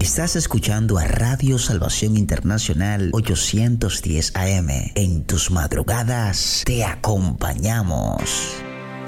Estás escuchando a Radio Salvación Internacional 810 AM. En tus madrugadas te acompañamos.